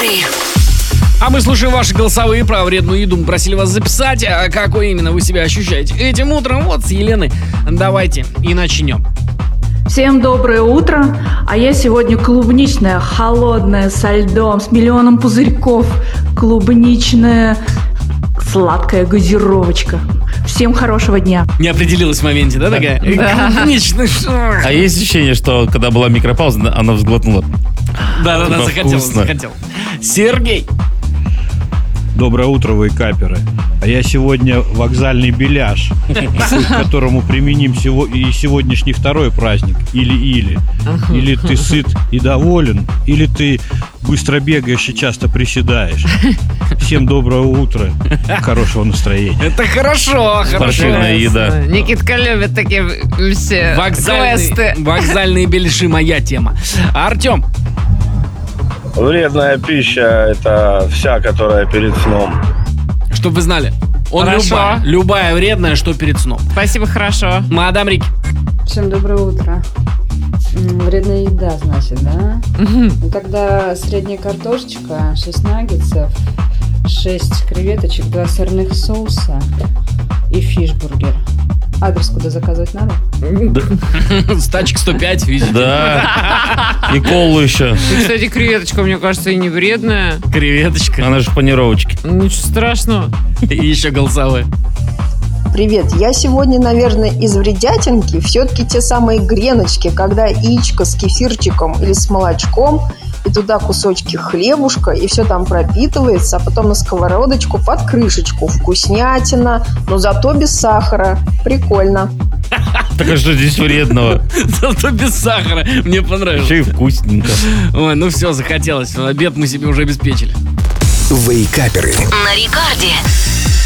Вейкаперы. А мы слушаем ваши голосовые про вредную еду. Мы просили вас записать, какой именно вы себя ощущаете этим утром. Вот с Еленой давайте и начнем. Всем доброе утро, а я сегодня клубничная, холодная, со льдом, с миллионом пузырьков, клубничная, сладкая газировочка. Всем хорошего дня. Не определилась в моменте, да, такая? Клубничная. А есть ощущение, что когда была микропауза, она взглотнула? Да, Вкусно. захотел. Сергей. Доброе утро, вейкаперы. А я сегодня вокзальный беляш, к которому применим и сегодняшний второй праздник. Или. Или ты сыт и доволен, или ты быстро бегаешь и часто приседаешь. Всем доброго утра, хорошего настроения. Это хорошо. Спортивная еда. Никитка любит такие все квесты. Вокзальные беляши — моя тема. Артем. Вредная пища – это вся, которая перед сном. Чтоб вы знали, Хорошо. любая вредная, что перед сном. Спасибо, хорошо. Мадам Рик. Всем доброе утро. Вредная еда, значит, да? Когда средняя картошечка, 6 наггетсов, 6 креветочек, 2 сырных соуса и фишбургер. Адрес, куда заказывать надо? Стачек 105, видите? Да. И колу еще. И, кстати, креветочка, мне кажется, и не вредная. Креветочка. Она же в панировочке. Ничего страшного. И еще голосовые. Привет, я сегодня, наверное, из вредятинки все-таки те самые греночки, когда яичко с кефирчиком или с молочком, и туда кусочки хлебушка, и все там пропитывается, а потом на сковородочку под крышечку. Вкуснятина, но зато без сахара. Прикольно. Так а что здесь вредного? Зато без сахара. Мне понравилось. Еще и вкусненько. Ой, ну все, захотелось. Обед мы себе уже обеспечили. Вейкаперы. На рекорде.